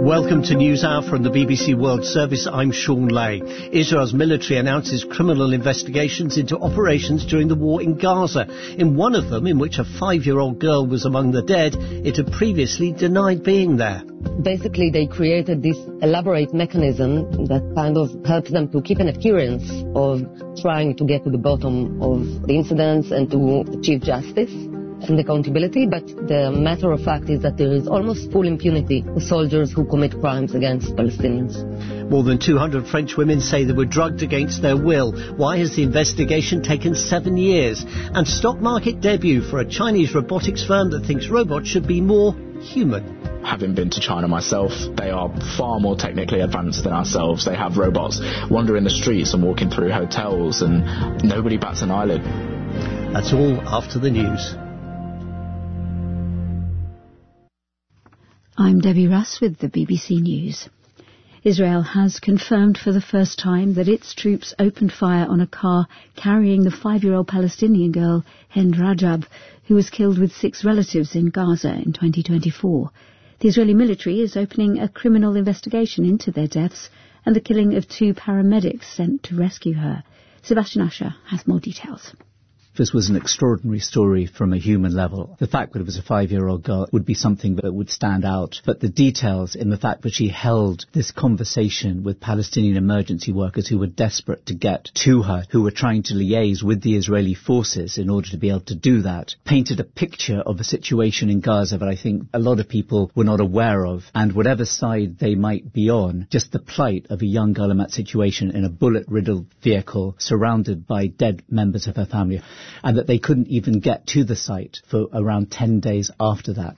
Welcome to NewsHour from the BBC World Service. I'm Sean Lay. Israel's military announces criminal investigations into operations during the war in Gaza. In one of them, in which a 5-year-old girl was among the dead, it had previously denied being there. Basically, they created this elaborate mechanism that kind of helps them to keep an appearance of trying to get to the bottom of the incidents and to achieve justice and accountability, but the matter of fact is that there is almost full impunity for soldiers who commit crimes against Palestinians. More than 200 French women say they were drugged against their will. Why has the investigation taken 7 years? And stock market debut for a Chinese robotics firm that thinks robots should be more human. Having been to China myself, they are far more technically advanced than ourselves. They have robots wandering the streets and walking through hotels, and nobody bats an eyelid. That's all after the news. I'm Debbie Russ with the BBC News. Israel has confirmed for the first time that its troops opened fire on a car carrying the 5-year-old Palestinian girl, Hind Rajab, who was killed with 6 relatives in Gaza in 2024. The Israeli military is opening a criminal investigation into their deaths and the killing of 2 paramedics sent to rescue her. Sebastian Usher has more details. This was an extraordinary story from a human level. The fact that it was a 5-year-old girl would be something that would stand out. But the details in the fact that she held this conversation with Palestinian emergency workers who were desperate to get to her, who were trying to liaise with the Israeli forces in order to be able to do that, painted a picture of a situation in Gaza that I think a lot of people were not aware of. And whatever side they might be on, just the plight of a young girl in that situation in a bullet-riddled vehicle surrounded by dead members of her family, and that they couldn't even get to the site for around 10 days after that.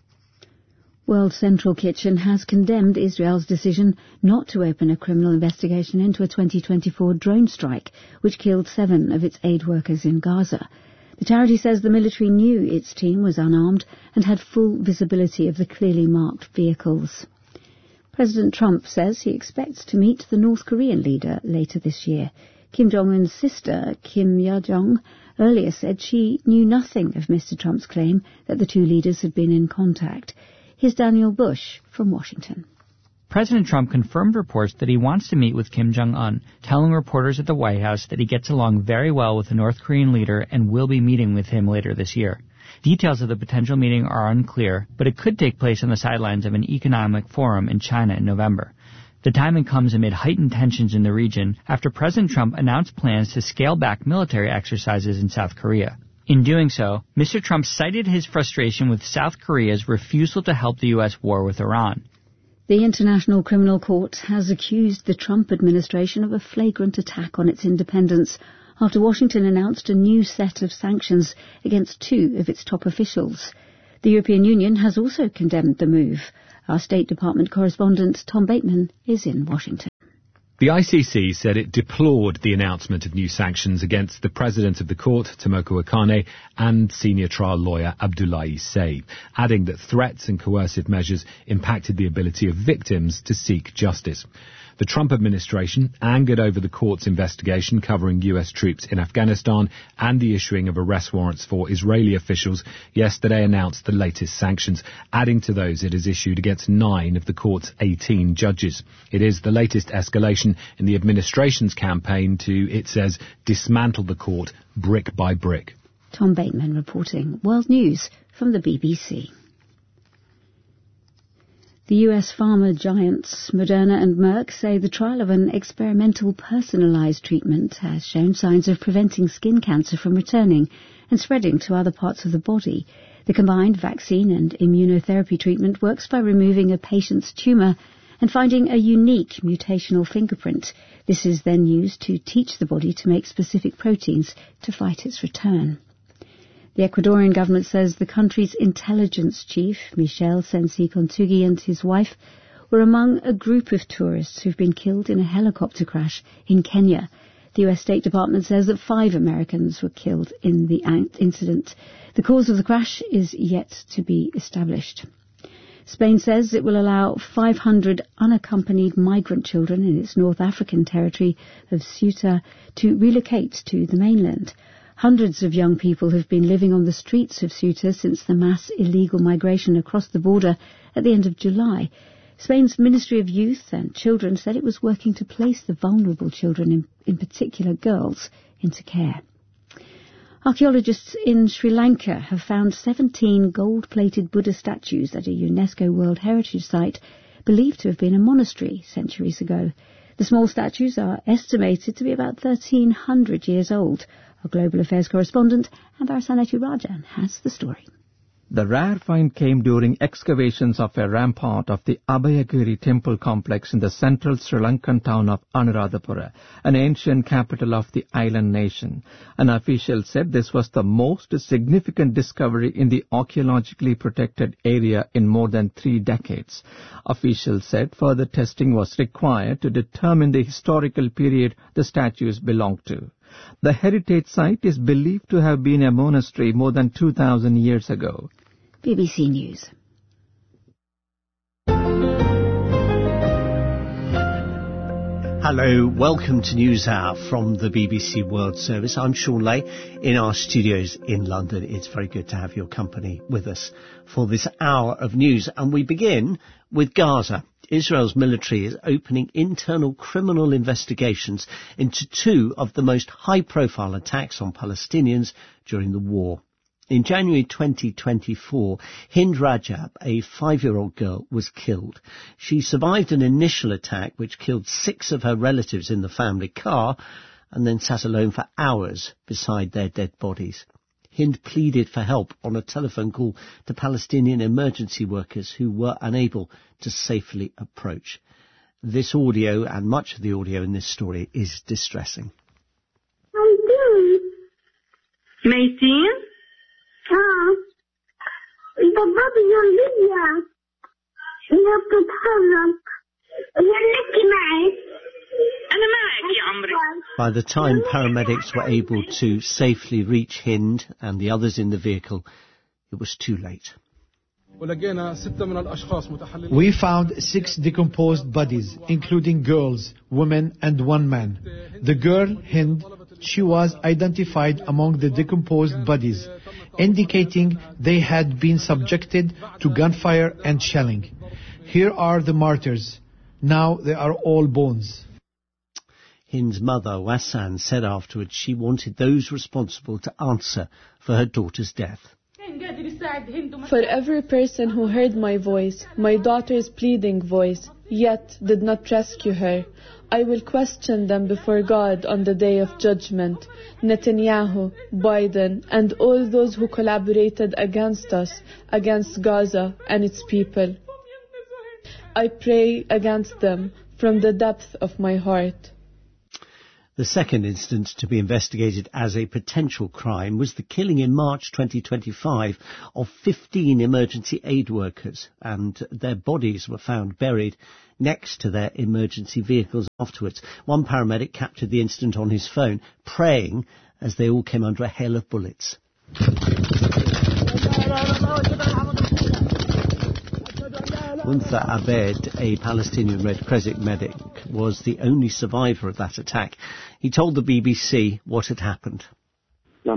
World Central Kitchen has condemned Israel's decision not to open a criminal investigation into a 2024 drone strike, which killed 7 of its aid workers in Gaza. The charity says the military knew its team was unarmed and had full visibility of the clearly marked vehicles. President Trump says he expects to meet the North Korean leader later this year. Kim Jong-un's sister, Kim Yo-jong, earlier said she knew nothing of Mr. Trump's claim that the 2 leaders had been in contact. Here's Daniel Bush from Washington. President Trump confirmed reports that he wants to meet with Kim Jong-un, telling reporters at the White House that he gets along very well with the North Korean leader and will be meeting with him later this year. Details of the potential meeting are unclear, but it could take place on the sidelines of an economic forum in China in November. The timing comes amid heightened tensions in the region after President Trump announced plans to scale back military exercises in South Korea. In doing so, Mr. Trump cited his frustration with South Korea's refusal to help the U.S. war with Iran. The International Criminal Court has accused the Trump administration of a flagrant attack on its independence after Washington announced a new set of sanctions against 2 of its top officials. The European Union has also condemned the move. Our State Department correspondent Tom Bateman is in Washington. The ICC said it deplored the announcement of new sanctions against the president of the court, Tomoko Akane, and senior trial lawyer Abdoulaye Saib, adding that threats and coercive measures impacted the ability of victims to seek justice. The Trump administration, angered over the court's investigation covering U.S. troops in Afghanistan and the issuing of arrest warrants for Israeli officials, yesterday announced the latest sanctions, adding to those it has issued against 9 of the court's 18 judges. It is the latest escalation in the administration's campaign to, it says, dismantle the court brick by brick. Tom Bateman reporting. World News from the BBC. The US pharma giants Moderna and Merck say the trial of an experimental personalised treatment has shown signs of preventing skin cancer from returning and spreading to other parts of the body. The combined vaccine and immunotherapy treatment works by removing a patient's tumour and finding a unique mutational fingerprint. This is then used to teach the body to make specific proteins to fight its return. The Ecuadorian government says the country's intelligence chief, Michel Sensi Kontugui, and his wife were among a group of tourists who've been killed in a helicopter crash in Kenya. The US State Department says that 5 Americans were killed in the incident. The cause of the crash is yet to be established. Spain says it will allow 500 unaccompanied migrant children in its North African territory of Ceuta to relocate to the mainland. Hundreds of young people have been living on the streets of Ceuta since the mass illegal migration across the border at the end of July. Spain's Ministry of Youth and Children said it was working to place the vulnerable children, in particular girls, into care. Archaeologists in Sri Lanka have found 17 gold-plated Buddha statues at a UNESCO World Heritage Site believed to have been a monastery centuries ago. The small statues are estimated to be about 1,300 years old. Our Global Affairs correspondent, Ambar Sanetirajan, has the story. The rare find came during excavations of a rampart of the Abhayagiri temple complex in the central Sri Lankan town of Anuradhapura, an ancient capital of the island nation. An official said this was the most significant discovery in the archaeologically protected area in more than 3 decades. Officials said further testing was required to determine the historical period the statues belonged to. The heritage site is believed to have been a monastery more than 2,000 years ago. BBC News. Hello, welcome to News Hour from the BBC World Service. I'm Sean Lay in our studios in London. It's very good to have your company with us for this hour of news. And we begin with Gaza. Israel's military is opening internal criminal investigations into 2 of the most high-profile attacks on Palestinians during the war. In January 2024, Hind Rajab, a 5-year-old girl, was killed. She survived an initial attack which killed 6 of her relatives in the family car and then sat alone for hours beside their dead bodies. Hind pleaded for help on a telephone call to Palestinian emergency workers who were unable to safely approach. This audio and much of the audio in this story is distressing. ميتين؟ البابا جنبية هي بتتحرك يلكي معي أنا معك يا عمري. By the time paramedics were able to safely reach Hind and the others in the vehicle, it was too late. We found 6 decomposed bodies, including girls, women and 1 man. The girl, Hind, she was identified among the decomposed bodies, indicating they had been subjected to gunfire and shelling. Here are the martyrs. Now they are all bones. Hind's mother, Wassan, said afterwards she wanted those responsible to answer for her daughter's death. For every person who heard my voice, my daughter's pleading voice, yet did not rescue her, I will question them before God on the day of judgment. Netanyahu, Biden, and all those who collaborated against us, against Gaza and its people. I pray against them from the depth of my heart. The second instance to be investigated as a potential crime was the killing in March 2025 of 15 emergency aid workers, and their bodies were found buried next to their emergency vehicles afterwards. One paramedic captured the incident on his phone, praying as they all came under a hail of bullets. Untha Abed, a Palestinian Red Crescent medic, was the only survivor of that attack. He told the BBC what had happened. So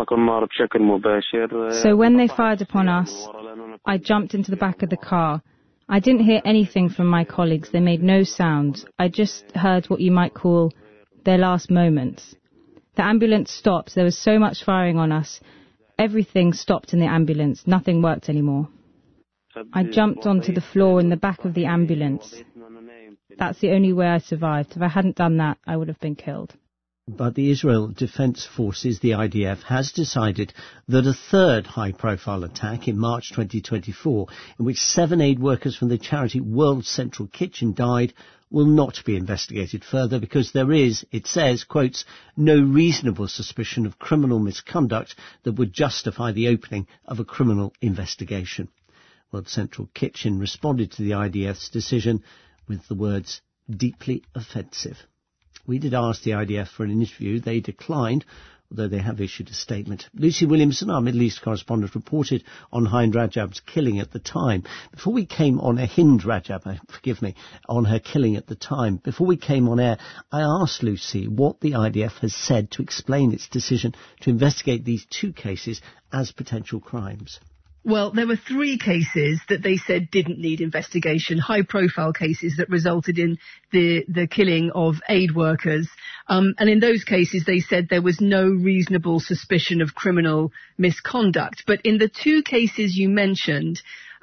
when they fired upon us, I jumped into the back of the car. I didn't hear anything from my colleagues. They made no sound. I just heard what you might call their last moments. The ambulance stopped. There was so much firing on us. Everything stopped in the ambulance. Nothing worked anymore. I jumped onto the floor in the back of the ambulance. That's the only way I survived. If I hadn't done that, I would have been killed. But the Israel Defense Forces, the IDF, has decided that a third high-profile attack in March 2024, in which 7 aid workers from the charity World Central Kitchen died, will not be investigated further because there is, it says, quotes, no reasonable suspicion of criminal misconduct that would justify the opening of a criminal investigation. World Central Kitchen responded to the IDF's decision with the words, deeply offensive. We did ask the IDF for an interview. They declined, although they have issued a statement. Lucy Williamson, our Middle East correspondent, reported on Hind Rajab's killing at the time. Before we came on air, Hind Rajab, on her killing at the time. Before we came on air, I asked Lucy what the IDF has said to explain its decision to investigate these 2 cases as potential crimes. Well, there were 3 cases that they said didn't need investigation, high-profile cases that resulted in the killing of aid workers. And in those cases, they said there was no reasonable suspicion of criminal misconduct. But in the 2 cases you mentioned,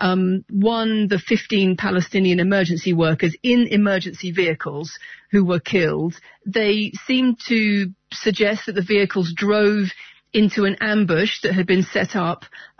one, the 15 Palestinian emergency workers in emergency vehicles who were killed, they seemed to suggest that the vehicles drove into an ambush that had been set up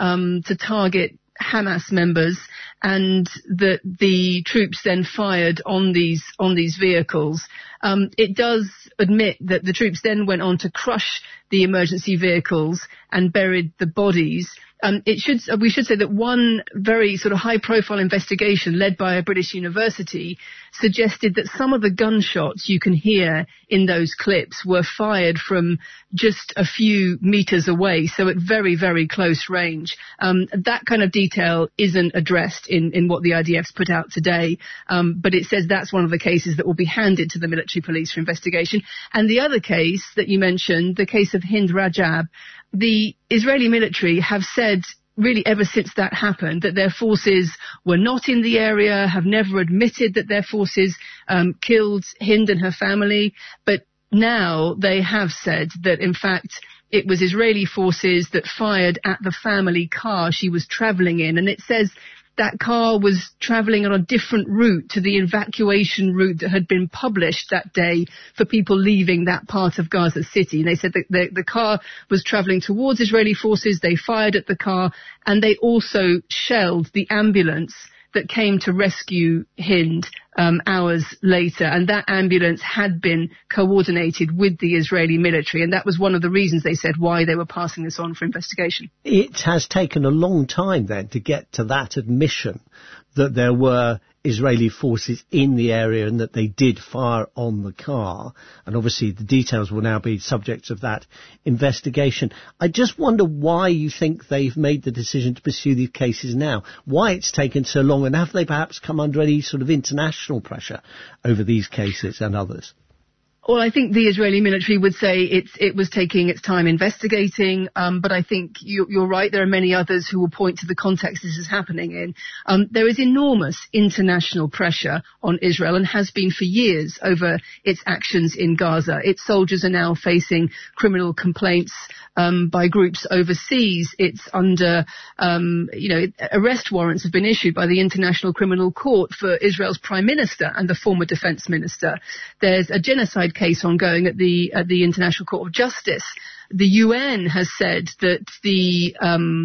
to target Hamas members, and that the troops then fired on these vehicles. It does admit that the troops then went on to crush the emergency vehicles and buried the bodies. We should say that one very sort of high-profile investigation led by a British university suggested that some of the gunshots you can hear in those clips were fired from just a few meters away, so at very, very close range. That kind of detail isn't addressed in what the IDF's put out today, but it says that's one of the cases that will be handed to the military police for investigation. And the other case that you mentioned, the case of Hind Rajab, the Israeli military have said really ever since that happened that their forces were not in the area, have never admitted that their forces killed Hind and her family, but now they have said that in fact it was Israeli forces that fired at the family car she was travelling in, and it says that car was travelling on a different route to the evacuation route that had been published that day for people leaving that part of Gaza City. And they said that the car was travelling towards Israeli forces, they fired at the car, and they also shelled the ambulance that came to rescue Hind hours later. And that ambulance had been coordinated with the Israeli military. And that was one of the reasons they said why they were passing this on for investigation. It has taken a long time then to get to that admission that there were Israeli forces in the area and that they did fire on the car. And obviously the details will now be subject of that investigation. I just wonder why you think they've made the decision to pursue these cases now, why it's taken so long, and have they perhaps come under any sort of international pressure over these cases and others? Well, I think the Israeli military would say it was taking its time investigating, but I think you're right. There are many others who will point to the context this is happening in. There is enormous international pressure on Israel and has been for years over its actions in Gaza. Its soldiers are now facing criminal complaints by groups overseas. It's under, arrest warrants have been issued by the International Criminal Court for Israel's Prime Minister and the former Defense Minister. There's a genocide case ongoing at the International Court of Justice. The UN has said that the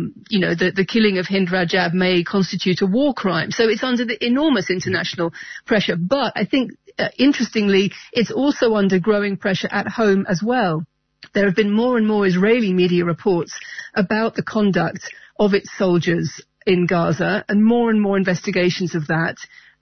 killing of Hind Rajab may constitute a war crime. So it's under the enormous international pressure. But I think, interestingly, it's also under growing pressure at home as well. There have been more and more Israeli media reports about the conduct of its soldiers in Gaza and more investigations of that.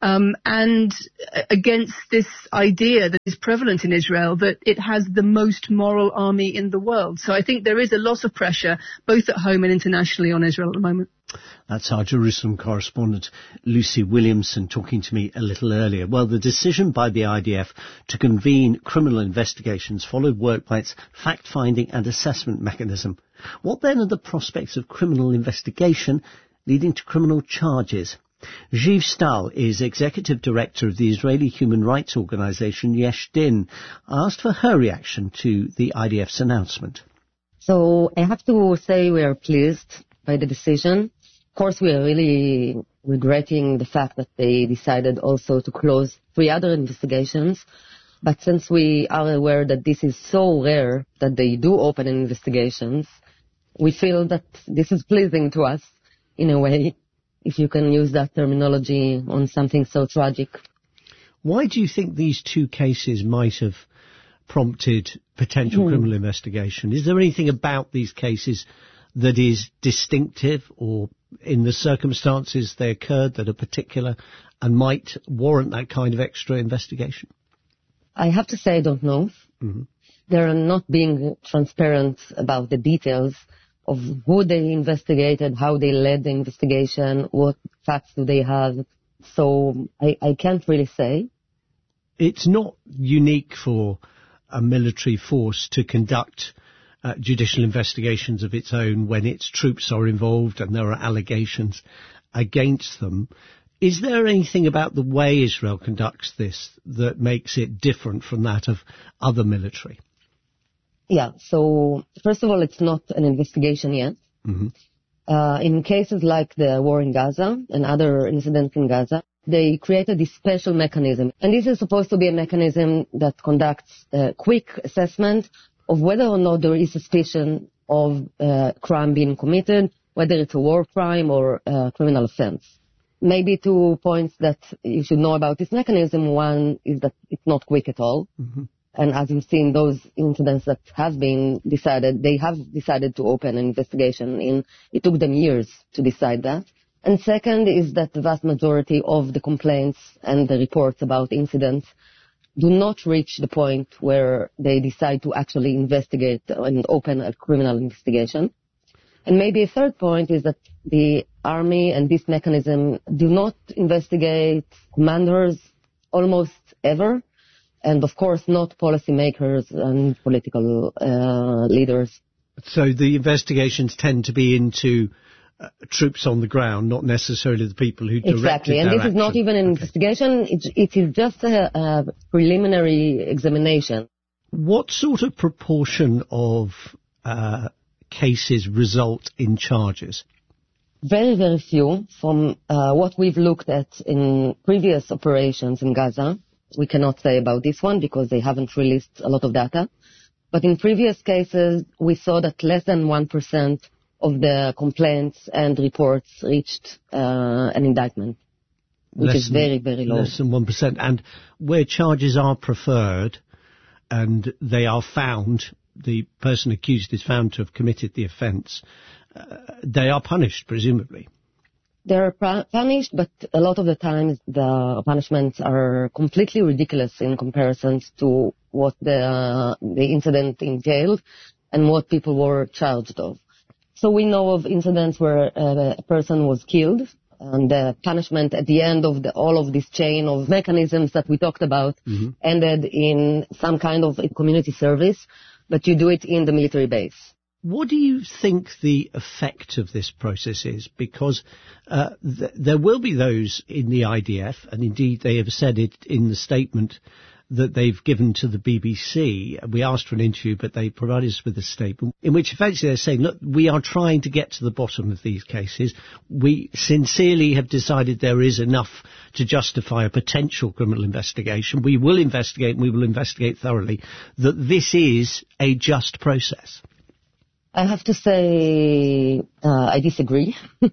And against this idea that is prevalent in Israel that it has the most moral army in the world. So I think there is a lot of pressure, both at home and internationally, on Israel at the moment. That's our Jerusalem correspondent, Lucy Williamson, talking to me a little earlier. Well, the decision by the IDF to convene criminal investigations followed work by its fact-finding and assessment mechanism. What then are the prospects of criminal investigation leading to criminal charges? Ziv Stahl is Executive Director of the Israeli human rights organisation Yesh Din. I asked for her reaction to the IDF's announcement. So I have to say we are pleased by the decision. Of course, we are really regretting the fact that they decided also to close 3 other investigations. But since we are aware that this is so rare that they do open investigations, we feel that this is pleasing to us in a way, if you can use that terminology on something so tragic. Why do you think these 2 cases might have prompted potential criminal investigation? Is there anything about these cases that is distinctive, or in the circumstances they occurred that are particular and might warrant that kind of extra investigation? I have to say I don't know. Mm-hmm. They're not being transparent about the details of who they investigated, how they led the investigation, what facts do they have. So I can't really say. It's not unique for a military force to conduct judicial investigations of its own when its troops are involved and there are allegations against them. Is there anything about the way Israel conducts this that makes it different from that of other military? Yeah, so first of all, it's not an investigation yet. Mm-hmm. In cases like the war in Gaza and other incidents in Gaza, they created this special mechanism. And this is supposed to be a mechanism that conducts a quick assessment of whether or not there is suspicion of crime being committed, whether it's a war crime or a criminal offense. Maybe 2 points that you should know about this mechanism. One is that it's not quick at all. Mm-hmm. And as you've seen, those incidents that have been decided, they have decided to open an investigation. It took them years to decide that. And second is that the vast majority of the complaints and the reports about incidents do not reach the point where they decide to actually investigate and open a criminal investigation. And maybe a third point is that the army and this mechanism do not investigate commanders almost ever. And of course, not policymakers and political leaders. So the investigations tend to be into troops on the ground, not necessarily the people who directed exactly. And their this is not even an investigation. It is just a preliminary examination. What sort of proportion of cases result in charges? Very, very few. From what we've looked at in previous operations in Gaza, we cannot say about this one because they haven't released a lot of data. But in previous cases, we saw that less than 1% of the complaints and reports reached an indictment, which is very, very low. Less than 1%. And where charges are preferred and they are found, the person accused is found to have committed the offence, they are punished, presumably. They're punished, but a lot of the times the punishments are completely ridiculous in comparison to what the incident entailed and what people were charged of. So we know of incidents where a person was killed, and the punishment at the end of all of this chain of mechanisms that we talked about ended in some kind of community service, but you do it in the military base. What do you think the effect of this process is? Because there will be those in the IDF, and indeed they have said it in the statement that they've given to the BBC. We asked for an interview, but they provided us with a statement in which effectively they're saying, look, we are trying to get to the bottom of these cases. We sincerely have decided there is enough to justify a potential criminal investigation. We will investigate, and we will investigate thoroughly, that this is a just process. I have to say I disagree.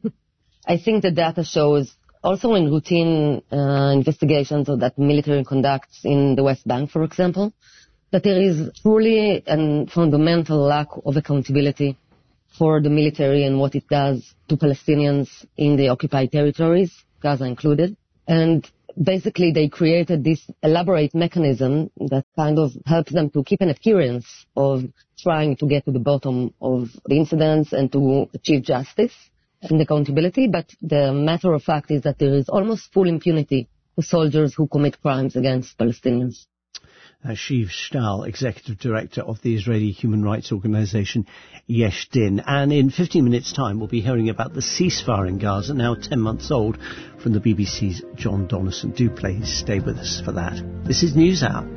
I think the data shows also in routine investigations that military conducts in the West Bank, for example, that there is truly a fundamental lack of accountability for the military and what it does to Palestinians in the occupied territories, Gaza included. And basically they created this elaborate mechanism that kind of helps them to keep an appearance of trying to get to the bottom of the incidents and to achieve justice and accountability. But the matter of fact is that there is almost full impunity for soldiers who commit crimes against Palestinians. Shiv Shtal, Executive Director of the Israeli human rights organization Yesh Din. And in 15 minutes' time, we'll be hearing about the ceasefire in Gaza, now 10 months old, from the BBC's John Donaldson. Do please stay with us for that. This is NewsHour.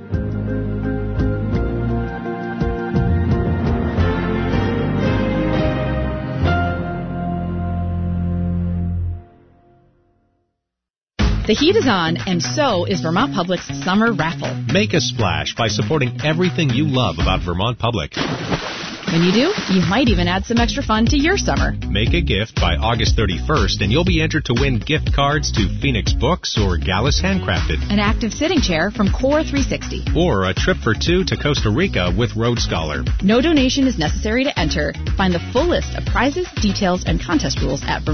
The heat is on, and so is Vermont Public's summer raffle. Make a splash by supporting everything you love about Vermont Public. When you do, you might even add some extra fun to your summer. Make a gift by August 31st, and you'll be entered to win gift cards to Phoenix Books or Gallus Handcrafted. An active sitting chair from Core 360. Or a trip for two to Costa Rica with Road Scholar. No donation is necessary to enter. Find the full list of prizes, details, and contest rules at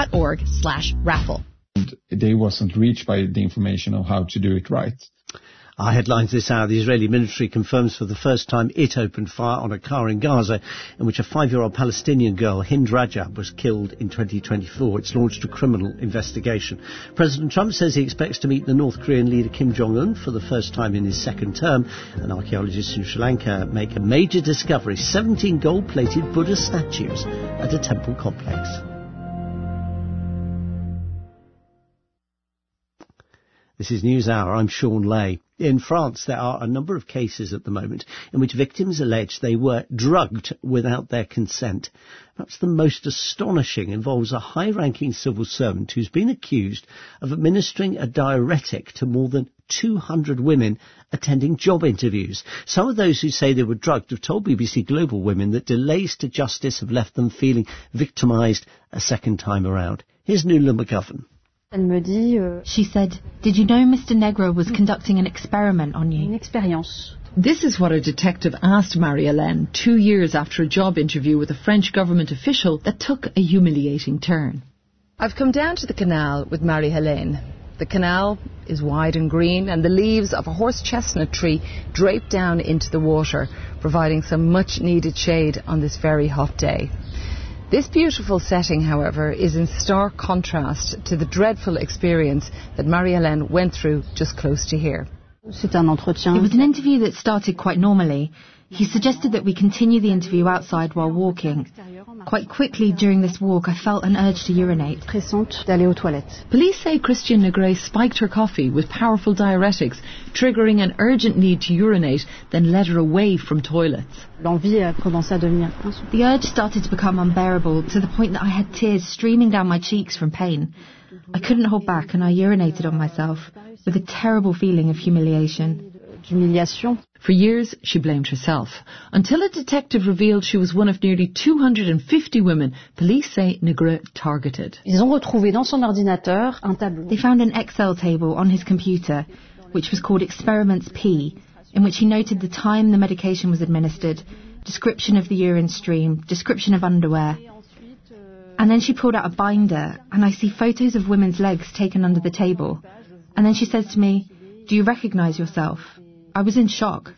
vermontpublic.org/raffle. They wasn't reached by the information of how to do it right. Our headlines this hour: the Israeli military confirms for the first time it opened fire on a car in Gaza in which a 5-year-old Palestinian girl, Hind Rajab, was killed in 2024. It's launched a criminal investigation. President Trump says he expects to meet the North Korean leader Kim Jong-un for the first time in his second term. And archaeologists in Sri Lanka make a major discovery: 17 gold-plated Buddha statues at a temple complex. This is NewsHour. I'm Sean Lay. In France, there are a number of cases at the moment in which victims allege they were drugged without their consent. Perhaps the most astonishing involves a high-ranking civil servant who's been accused of administering a diuretic to more than 200 women attending job interviews. Some of those who say they were drugged have told BBC Global Women that delays to justice have left them feeling victimised a second time around. Here's Nuala McGovern. She said, "Did you know Mr. Negro was conducting an experiment on you?" This is what a detective asked Marie-Hélène 2 years after a job interview with a French government official that took a humiliating turn. I've come down to the canal with Marie-Hélène. The canal is wide and green, and the leaves of a horse chestnut tree drape down into the water, providing some much-needed shade on this very hot day. This beautiful setting, however, is in stark contrast to the dreadful experience that Marie-Hélène went through just close to here. It was an interview that started quite normally. He suggested that we continue the interview outside while walking. Quite quickly during this walk, I felt an urge to urinate. Police say Christiane Negret spiked her coffee with powerful diuretics, triggering an urgent need to urinate, then led her away from toilets. The urge started to become unbearable to the point that I had tears streaming down my cheeks from pain. I couldn't hold back and I urinated on myself with a terrible feeling of humiliation. For years, she blamed herself, until a detective revealed she was one of nearly 250 women police say Negret targeted. They found an Excel table on his computer, which was called Experiments P, in which he noted the time the medication was administered, description of the urine stream, description of underwear. And then she pulled out a binder, and I see photos of women's legs taken under the table. And then she says to me, "Do you recognise yourself?" I was in shock.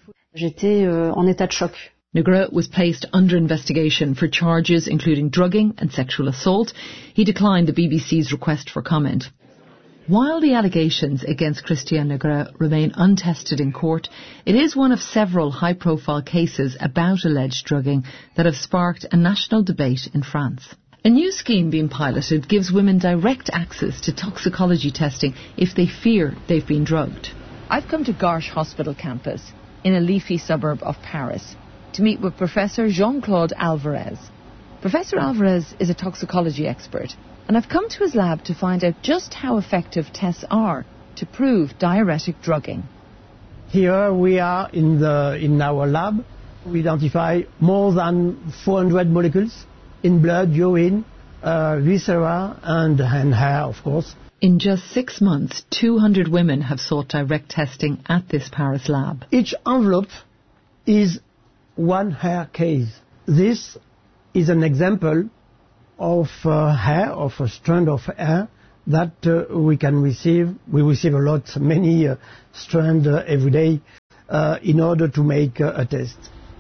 Negret was placed under investigation for charges including drugging and sexual assault. He declined the BBC's request for comment. While the allegations against Christiane Negret remain untested in court, it is one of several high-profile cases about alleged drugging that have sparked a national debate in France. A new scheme being piloted gives women direct access to toxicology testing if they fear they've been drugged. I've come to Garches Hospital campus in a leafy suburb of Paris to meet with Professor Jean-Claude Alvarez. Professor Alvarez is a toxicology expert, and I've come to his lab to find out just how effective tests are to prove diuretic drugging. Here we are in our lab. We identify more than 400 molecules in blood, urine, viscera, and hair, of course. In just 6 months, 200 women have sought direct testing at this Paris lab. Each envelope is one hair case. This is an example of hair, of a strand of hair that we can receive. We receive a lot, many strands every day in order to make a test.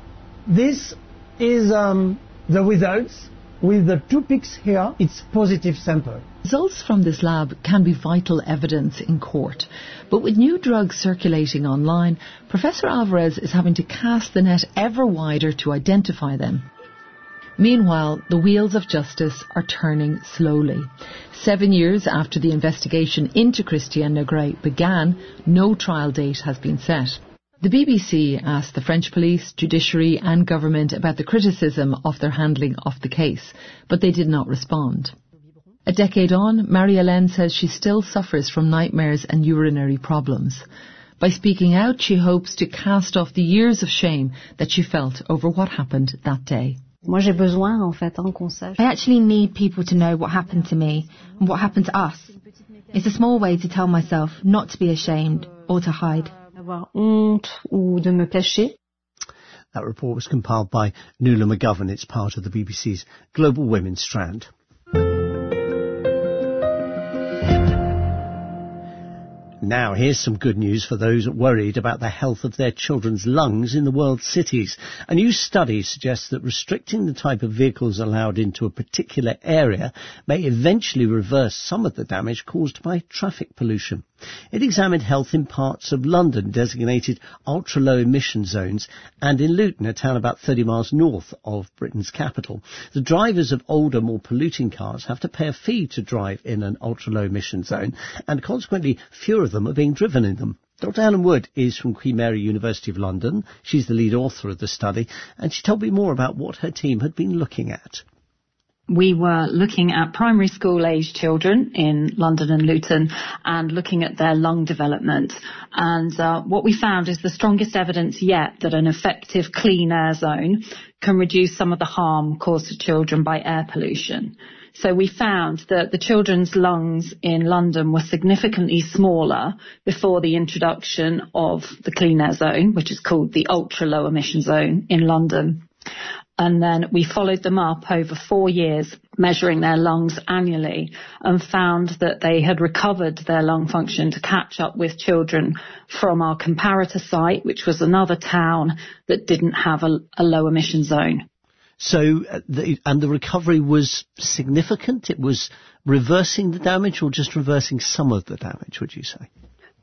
This is the results. With the 2 peaks here, it's positive sample. Results from this lab can be vital evidence in court. But with new drugs circulating online, Professor Alvarez is having to cast the net ever wider to identify them. Meanwhile, the wheels of justice are turning slowly. 7 years after the investigation into Christiane Negret began, no trial date has been set. The BBC asked the French police, judiciary and government about the criticism of their handling of the case, but they did not respond. A decade on, Marie-Hélène says she still suffers from nightmares and urinary problems. By speaking out, she hopes to cast off the years of shame that she felt over what happened that day. I actually need people to know what happened to me and what happened to us. It's a small way to tell myself not to be ashamed or to hide. That report was compiled by Nuala McGovern. It's part of the BBC's Global Women's Strand. Now, here's some good news for those worried about the health of their children's lungs in the world's cities. A new study suggests that restricting the type of vehicles allowed into a particular area may eventually reverse some of the damage caused by traffic pollution. It examined health in parts of London designated ultra-low emission zones and in Luton, a town about 30 miles north of Britain's capital. The drivers of older, more polluting cars have to pay a fee to drive in an ultra-low emission zone, and consequently fewer of them are being driven in them. Dr. Helen Wood is from Queen Mary University of London. She's the lead author of the study, and she told me more about what her team had been looking at. We were looking at primary school age children in London and Luton and looking at their lung development. And what we found is the strongest evidence yet that an effective clean air zone can reduce some of the harm caused to children by air pollution. So we found that the children's lungs in London were significantly smaller before the introduction of the clean air zone, which is called the ultra low emission zone in London. And then we followed them up over 4 years, measuring their lungs annually, and found that they had recovered their lung function to catch up with children from our comparator site, which was another town that didn't have a low emission zone. So, the recovery was significant? It was reversing the damage or just reversing some of the damage, would you say?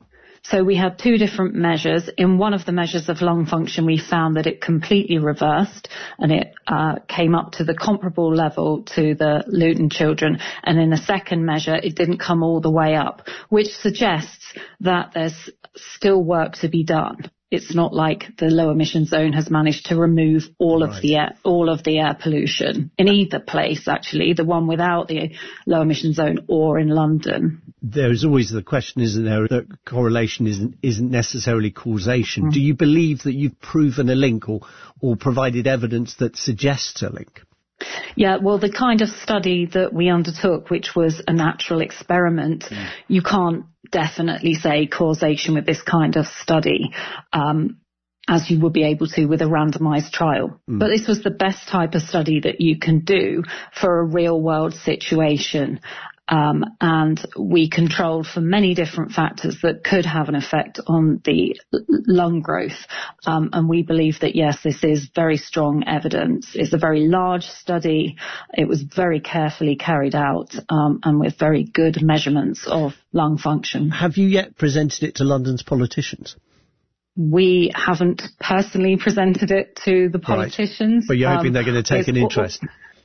So we had 2 different measures. In one of the measures of lung function, we found that it completely reversed and it came up to the comparable level to the Luton children. And in the second measure, it didn't come all the way up, which suggests that there's still work to be done. It's not like the low emission zone has managed to remove all of the air pollution in either place, actually, the one without the low emission zone or in London. There is always the question, isn't there, that correlation isn't necessarily causation. Do you believe that you've proven a link or provided evidence that suggests a link? Yeah, well, the kind of study that we undertook, which was a natural experiment, you can't definitely say causation with this kind of study, as you would be able to with a randomized trial. But this was the best type of study that you can do for a real world situation. And we controlled for many different factors that could have an effect on the lung growth. And we believe that, yes, this is very strong evidence. It's a very large study. It was very carefully carried out, and with very good measurements of lung function. Have you yet presented it to London's politicians? We haven't personally presented it to the politicians. Right. But you're hoping they're going to take an interest?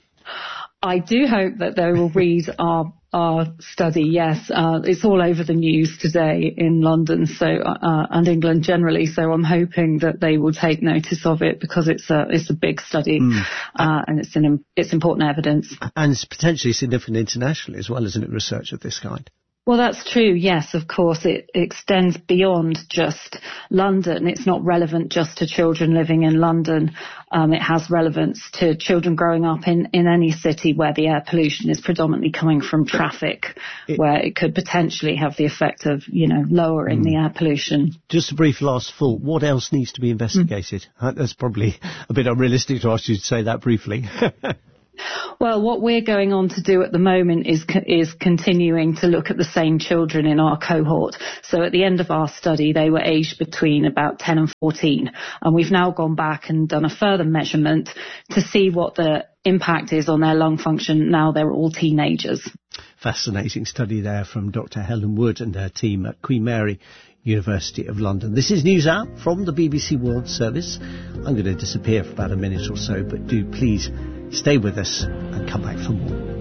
I do hope that they will read our study, yes. It's all over the news today in London and England generally, so I'm hoping that they will take notice of it because it's a big study and it's important evidence. And it's potentially significant internationally as well, isn't it, research of this kind? Well, that's true, yes, of course. It extends beyond just London. It's not relevant just to children living in London. It has relevance to children growing up in any city where the air pollution is predominantly coming from traffic, where it could potentially have the effect of, lowering the air pollution. Just a brief last thought. What else needs to be investigated? That's probably a bit unrealistic to ask you to say that briefly. Well, what we're going on to do at the moment is continuing to look at the same children in our cohort. So at the end of our study, they were aged between about 10 and 14. And we've now gone back and done a further measurement to see what the impact is on their lung function now they're all teenagers. Fascinating study there from Dr. Helen Wood and her team at Queen Mary University of London. This is News Out from the BBC World Service. I'm going to disappear for about a minute or so, but do please stay with us and come back for more.